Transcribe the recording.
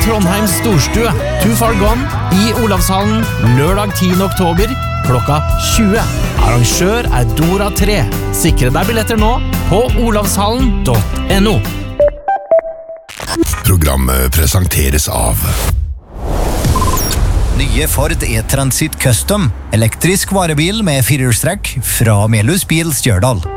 Trondheims Storstue, Too Far Gone, i Olavshallen, lørdag 10. oktober, klokka 20. Arrangør er Dora 3. Sikre deg billetter nå på olavshallen.no. Programmet presenteres av Nye Ford E-Transit Custom, elektrisk varebil med firehjulstrekk fra Melhus Bil Stjørdal.